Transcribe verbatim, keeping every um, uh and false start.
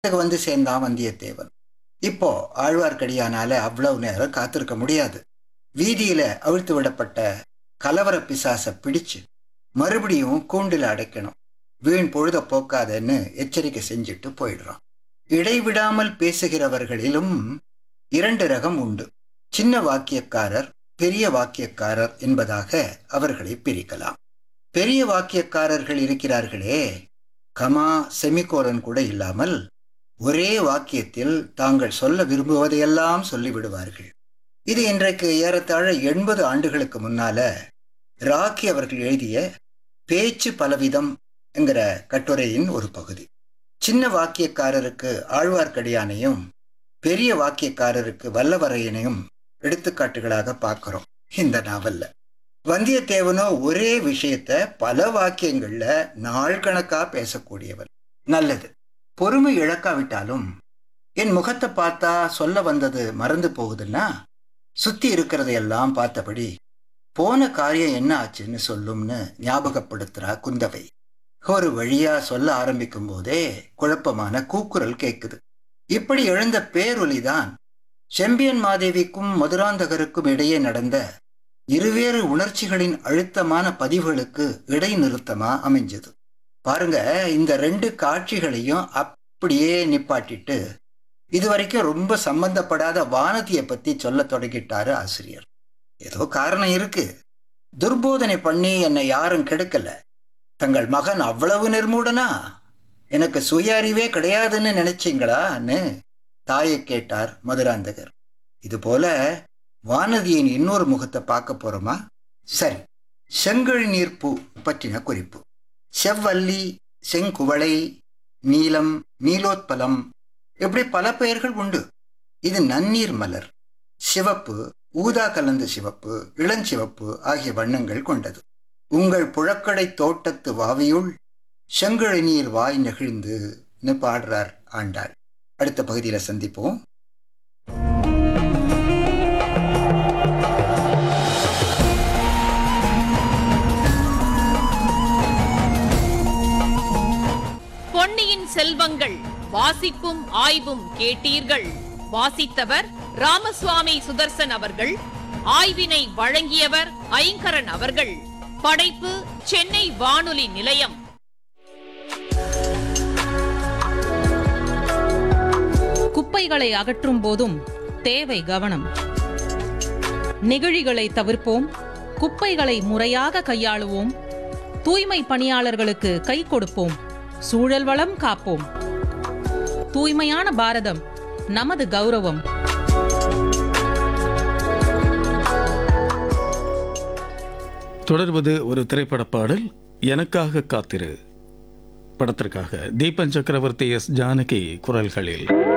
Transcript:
வந்து சேர்ந்தான் வந்தியத்தேவன். இப்போ ஆழ்வார்க்கடியானால அவ்வளவு நேரம் காத்திருக்க முடியாது. வீதியில அவிழ்த்து விடப்பட்ட கலவர பிசாச பிடிச்சு மறுபடியும் கூண்டில் அடைக்கணும். வீண் பொழுத போக்காதன்னு எச்சரிக்கை செஞ்சுட்டு போயிடுறான். இடைவிடாமல் பேசுகிறவர்களிலும் இரண்டு ரகம் உண்டு. சின்ன வாக்கியக்காரர், பெரிய வாக்கியக்காரர் என்பதாக அவர்களை பிரிக்கலாம். பெரிய வாக்கியக்காரர்கள் இருக்கிறார்களே, கமா செமிகோலன் கூட இல்லாமல் ஒரே வாக்கியத்தில் தாங்கள் சொல்ல விரும்புவதையெல்லாம் சொல்லிவிடுவார்கள். இது இன்றைக்கு ஏறத்தாழ எண்பது ஆண்டுகளுக்கு முன்னால ராக்கி அவர்கள் எழுதிய பேச்சு பலவிதம் என்கிற கட்டுரையின் ஒரு பகுதி. சின்ன வாக்கியக்காரருக்கு ஆழ்வார்க்கடியானையும் பெரிய வாக்கியக்காரருக்கு வல்லவரையனையும் எடுத்துக்காட்டுகளாக பார்க்கிறோம் இந்த நாவல்ல. வந்தியத்தேவனோ ஒரே விஷயத்த பல வாக்கியங்கள்ல நாள் கணக்கா பேசக்கூடியவன். நல்லது, பொறுமை இழக்காவிட்டாலும் என் முகத்தை பார்த்தா சொல்ல வந்தது மறந்து போகுதுன்னா சுத்தி இருக்கிறதையெல்லாம் பார்த்தபடி போன காரியம் என்ன ஆச்சுன்னு சொல்லும்னு ஞாபகப்படுத்துறா குந்தவை. ஒரு வழியா சொல்ல ஆரம்பிக்கும் போதே குழப்பமான கூக்குரல் கேட்குது. இப்படி எழுந்த பேரொலிதான் செம்பியன் மாதேவிக்கும் மதுராந்தகருக்கும் இடையே நடந்த இருவேறு உணர்ச்சிகளின் அழுத்தமான பதிவுகளுக்கு இடைநிறுத்தமா அமைஞ்சது. பாருங்க, இந்த ரெண்டு காட்சிகளையும் அப்படியே நிப்பாட்டிட்டு இதுவரைக்கும் ரொம்ப சம்பந்தப்படாத வானதியை பத்தி சொல்ல தொடங்கிட்டாரு ஆசிரியர். ஏதோ காரணம் இருக்கு. துர்போதனை பண்ணி என்னை யாரும் கெடுக்கல. தங்கள் மகன் அவ்வளவு நிர்மூடனா? எனக்கு சுய அறிவே கிடையாதுன்னு நினைச்சீங்களான்னு தாயை கேட்டார் மதுராந்தகர். இது போல வானதியின் இன்னொரு முகத்தை பார்க்க போறோமா? சரி, செங்கழி நீர்ப்பூ பற்றின குறிப்பு. செவ்வல்லி, செங்குவளை, நீலம், நீலோத்பலம், இப்படி பல பெயர்கள் உண்டு. இது நன்னீர் மலர். சிவப்பு, ஊதா கலந்த சிவப்பு, இளஞ்சிவப்பு ஆகிய வண்ணங்கள் கொண்டது. உங்கள் புழக்கடை தோட்டத்து வாவியுள் செங்கழி நீர் வாய் நெகிழ்ந்து பாடுறார் ஆண்டாள். அடுத்த பகுதியில சந்திப்போம். பொன்னியின் செல்வங்கள் வாசிப்பும் ஆய்வும் கேட்டீர்கள். வாசித்தவர் ராமசுவாமி சுதர்சன் அவர்கள். ஆய்வினை வழங்கியவர் ஐங்கரன் அவர்கள். படைப்பு சென்னை வானொலி நிலையம். குப்பைகளை அகற்றும் போதும் தேவை கவனம். நெகிழிகளை தவிர்ப்போம், குப்பைகளை முறையாக கையாளுவோம், தூய்மை பணியாளர்களுக்கு கை கொடுப்போம், சூழல் வளம் காப்போம். தூய்மையான பாரதம் நமது கௌரவம். தொடர்வது ஒரு திரைப்பட பாடல். எனக்காக காத்திரு படத்திற்காக தீபன் சக்கரவர்த்தி, எஸ் ஜானகி குரல்களில்.